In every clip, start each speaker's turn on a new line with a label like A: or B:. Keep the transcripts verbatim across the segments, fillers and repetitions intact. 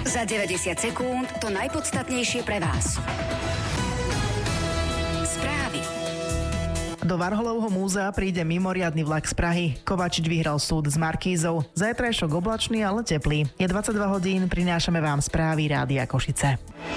A: Za deväťdesiat sekúnd to najpodstatnejšie pre vás. Správy.
B: Do Warholovho múzea príde mimoriadny vlak z Prahy. Kovačič vyhral súd s Markízou. Zajtrajšok oblačný, ale teplý. Je dvadsaťdva hodín, prinášame vám správy Rádia Košice.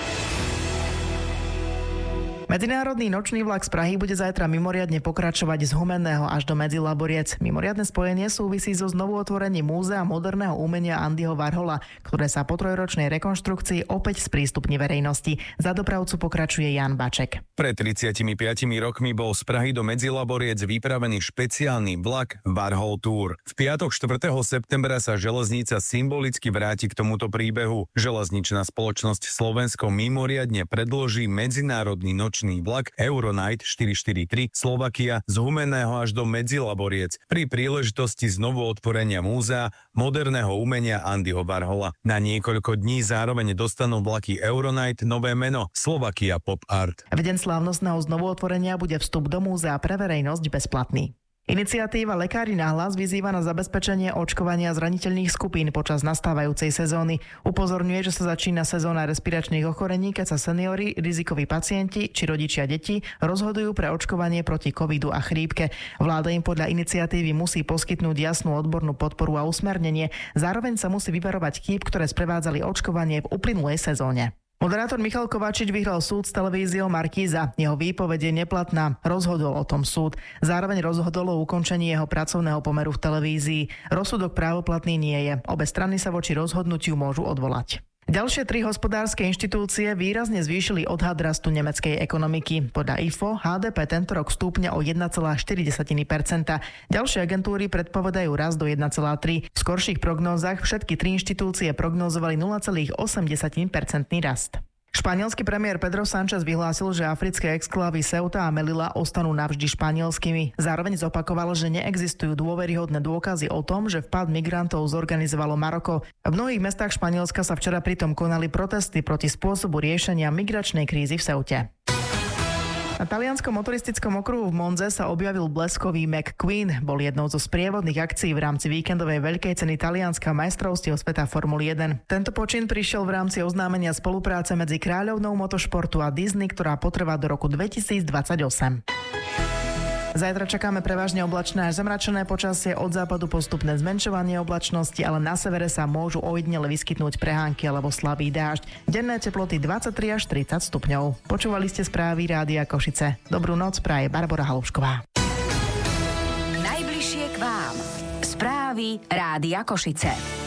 B: Medzinárodný nočný vlak z Prahy bude zajtra mimoriadne pokračovať z Humenného až do Medzilaboriec. Mimoriadne spojenie súvisí so znovuotvorením múzea moderného umenia Andyho Warhola, ktoré sa po trojročnej rekonštrukcii opäť sprístupní verejnosti. Za dopravcu pokračuje Jan Baček.
C: Pred tridsiatimi piatimi rokmi bol z Prahy do Medzilaboriec vypravený špeciálny vlak Warhol Tour. V piatok štvrtého septembra sa železnica symbolicky vráti k tomuto príbehu. Železničná spoločnosť Slovensko mimoriadne predloží medzinárodný nočný vlak Euronight štyri štyri tri Slovakia z Humenného až do Medzilaboriec pri príležitosti znovu otvorenia múzea moderného umenia Andyho Warhola. Na niekoľko dní zároveň dostanú vlaky Euronight nové meno Slovakia Pop Art.
B: V deň slávnostného znovu otvorenia bude vstup do múzea pre verejnosť bezplatný. Iniciatíva Lekári na hlas vyzýva na zabezpečenie očkovania zraniteľných skupín počas nastávajúcej sezóny. Upozorňuje, že sa začína sezóna respiračných ochorení, keď sa seniori, rizikoví pacienti či rodičia detí rozhodujú pre očkovanie proti covidu a chrípke. Vláda im podľa iniciatívy musí poskytnúť jasnú odbornú podporu a usmernenie. Zároveň sa musí vyvarovať chýb, ktoré sprevádzali očkovanie v uplynulej sezóne. Moderátor Michal Kovačič vyhral súd s televíziou Markíza. Jeho výpoveď je neplatná. Rozhodol o tom súd. Zároveň rozhodol o ukončení jeho pracovného pomeru v televízii. Rozsudok právoplatný nie je. Obe strany sa voči rozhodnutiu môžu odvolať. Ďalšie tri hospodárske inštitúcie výrazne zvýšili odhad rastu nemeckej ekonomiky. Podľa í ef ó há dé pé tento rok stúpne o jeden celá štyri percenta. Ďalšie agentúry predpovedajú rast do jeden celá tri. V skorších prognózach všetky tri inštitúcie prognózovali nula celá osem percentný rast. Španielský premiér Pedro Sánchez vyhlásil, že africké exklávy Ceuta a Melilla ostanú navždy španielskými. Zároveň zopakoval, že neexistujú dôveryhodné dôkazy o tom, že vpád migrantov zorganizovalo Maroko. V mnohých mestách Španielska sa včera pritom konali protesty proti spôsobu riešenia migračnej krízy v Ceute. Na talianskom motoristickom okruhu v Monze sa objavil bleskový McQueen. Bol jednou zo sprievodných akcií v rámci víkendovej veľkej ceny Talianska majstrovstiev sveta Formuly jeden. Tento počin prišiel v rámci oznámenia spolupráce medzi kráľovnou motošportu a Disney, ktorá potrvá do roku dvetisícdvadsaťosem. Zajtra čakáme prevažne oblačné až zamračené počasie, od západu postupné zmenšovanie oblačnosti, ale na severe sa môžu ojedinele vyskytnúť prehánky alebo slabý dážď. Denné teploty dvadsaťtri až tridsať stupňov. Počúvali ste správy Rádia Košice. Dobrú noc praje Barbora Halušková.
A: Najbližšie k vám. Správy Rádia Košice.